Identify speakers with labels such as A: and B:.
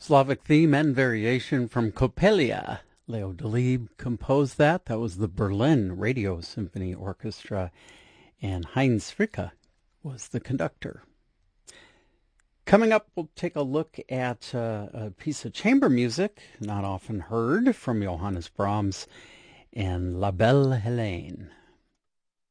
A: Slavic theme and variation from Coppelia. Leo Delibes composed that. That was the Berlin Radio Symphony Orchestra, and Heinz Fricke was the conductor. Coming up, we'll take a look at a piece of chamber music, not often heard, from Johannes Brahms and La Belle Hélène.